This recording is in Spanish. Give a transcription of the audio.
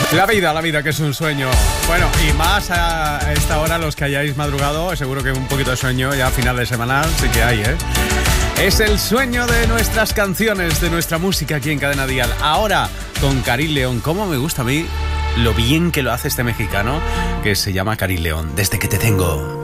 La vida que es un sueño. Bueno, y más a esta hora los que hayáis madrugado, seguro que un poquito de sueño ya a final de semana sí que hay, ¿eh? Es el sueño de nuestras canciones, de nuestra música aquí en Cadena Dial. Ahora con Karin León. Cómo me gusta a mí lo bien que lo hace este mexicano que se llama Karin León. Desde que te tengo.